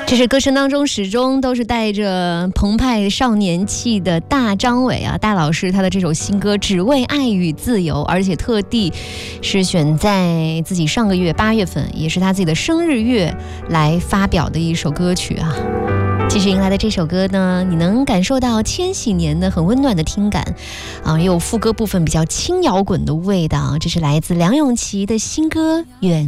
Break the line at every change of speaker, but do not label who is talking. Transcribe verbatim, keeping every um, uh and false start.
这是歌声当中始终都是带着澎湃少年气的大张伟啊，大老师他的这首新歌《只为爱与自由》，而且特地是选在自己上个月八月份，也是他自己的生日月来发表的一首歌曲啊。继续迎来的这首歌呢，你能感受到千禧年的很温暖的听感啊，也有副歌部分比较轻摇滚的味道。这是来自梁咏琪的新歌《远